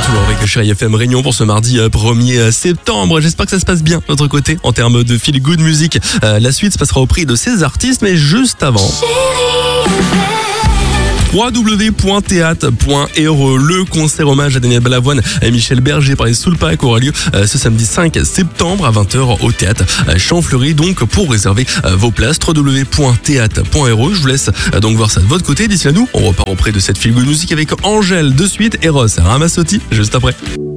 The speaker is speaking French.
toujours avec Chérie FM Réunion pour ce mardi 1er septembre. J'espère que ça se passe bien de notre côté en termes de feel good music. La suite se passera au prix de ces artistes, mais juste avant. www.theatre.re, le concert hommage à Daniel Balavoine et Michel Berger par les Soulpack aura lieu ce samedi 5 septembre à 20h au théâtre Champfleury. Donc pour réserver vos places, www.theatre.re. Je vous laisse donc voir ça de votre côté. D'ici là, nous, on repart auprès de cette feel good music avec Angèle de suite et Ross Ramazzotti juste après.